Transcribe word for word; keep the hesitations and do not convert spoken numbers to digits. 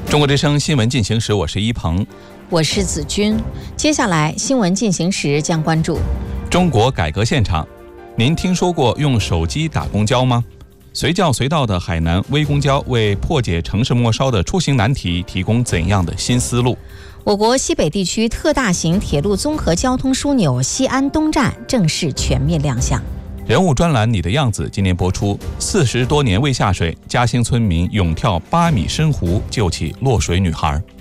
中国之声新闻进行时，我是一鹏， 我是子君。接下来新闻进行时将关注中国改革现场。您听说过用手机打公交吗？随叫随到的海南微公交为破解城市末梢的出行难题提供怎样的新思路？ 我国西北地区特大型铁路综合交通枢纽西安东站正式全面亮相。 人物专栏《你的样子》今年播出。四十多年未下水，嘉兴村民勇跳八米深湖救起落水女孩。